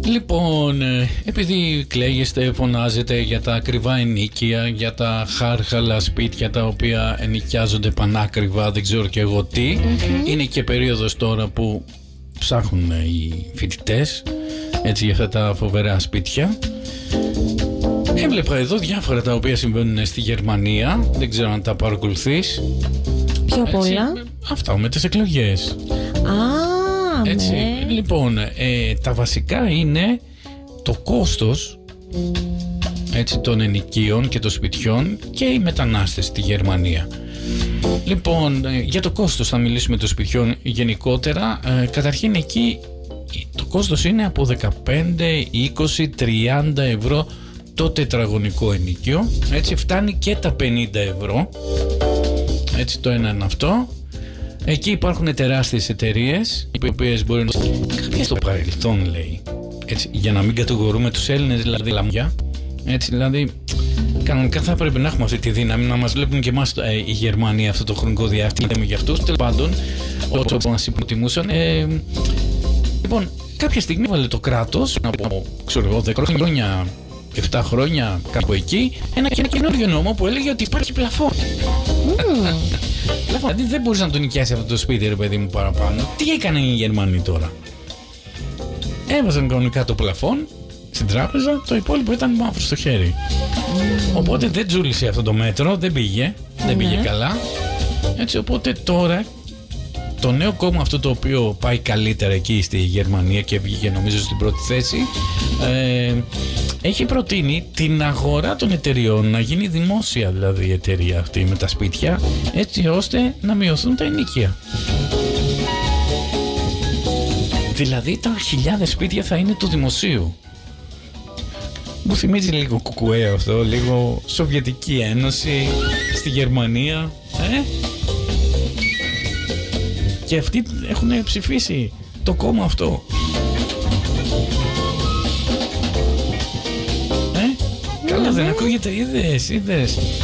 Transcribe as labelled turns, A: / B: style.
A: Λοιπόν, επειδή κλαίγεστε, φωνάζετε για τα ακριβά ενοίκια, για τα χάρχαλα σπίτια τα οποία ενοικιάζονται πανάκριβα, δεν ξέρω και εγώ τι, είναι και περίοδος τώρα που ψάχνουν οι φοιτητές έτσι για αυτά τα φοβερά σπίτια. Έβλεπα εδώ διάφορα τα οποία συμβαίνουν στη Γερμανία, δεν ξέρω αν τα παρακολουθείς.
B: Πιο απ' όλα
A: αυτά με τις εκλογές. Έτσι, λοιπόν, τα βασικά είναι το κόστος έτσι, των ενοικίων και των σπιτιών και οι μετανάστες στη Γερμανία. Λοιπόν, για το κόστος θα μιλήσουμε των σπιτιών γενικότερα. Καταρχήν εκεί το κόστος είναι από 15, 20, 30 ευρώ το τετραγωνικό ενοίκιο. Έτσι φτάνει και τα 50 ευρώ. Έτσι το ένα είναι αυτό. Εκεί υπάρχουν τεράστιες εταιρείες οι οποίες μπορεί να... Κάποια στο παρελθόν λέει, έτσι, για να μην κατηγορούμε τους Έλληνες δηλαδή λαμιά, έτσι δηλαδή κανονικά θα πρέπει να έχουμε αυτή τη δύναμη να μας βλέπουν και εμάς οι Γερμανοί αυτό το χρονικό διάστημα. Λέμε για αυτούς, τέλος πάντων όσο μας υποτιμούσαν. Λοιπόν, κάποια στιγμή βάλε το κράτος από ξέρω, 10 χρόνια, 7 χρόνια κάπου εκεί ένα καινούριο νόμο που έλεγε ότι υπάρχει πλαφόν. Δηλαδή δεν μπορείς να τον νοικιάσει αυτό το σπίτι, ρε παιδί μου, παραπάνω. Τι έκανε οι Γερμανοί τώρα? Έβαζαν κανονικά το πλαφόν στην τράπεζα, το υπόλοιπο ήταν μαύρο στο χέρι. Οπότε δεν τζούλησε αυτό το μέτρο, δεν πήγε καλά. Έτσι, οπότε τώρα το νέο κόμμα αυτό το οποίο πάει καλύτερα εκεί στη Γερμανία και βγήκε νομίζω στην πρώτη θέση, έχει προτείνει την αγορά των εταιριών να γίνει δημόσια, δηλαδή η εταιρεία αυτή με τα σπίτια, έτσι ώστε να μειωθούν τα ενοίκια. Δηλαδή τα χιλιάδες σπίτια θα είναι του δημοσίου. Μου θυμίζει λίγο κουκουέ αυτό, λίγο Σοβιετική Ένωση στη Γερμανία. Και αυτοί έχουν ψηφίσει το κόμμα αυτό. Καλά δεν ακούγεται, είδες.